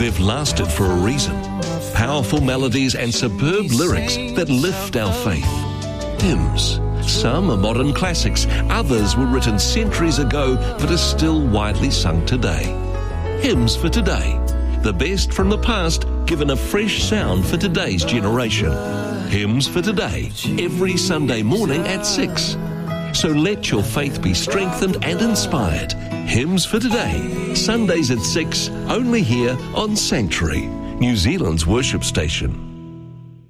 They've lasted for a reason. Powerful melodies and superb lyrics that lift our faith. Hymns. Some are modern classics, others were written centuries ago but are still widely sung today. Hymns for today. The best from the past given a fresh sound for today's generation. Hymns for Today, every Sunday morning at 6. So let your faith be strengthened and inspired. Hymns for Today, Sundays at 6, only here on Sanctuary, New Zealand's worship station.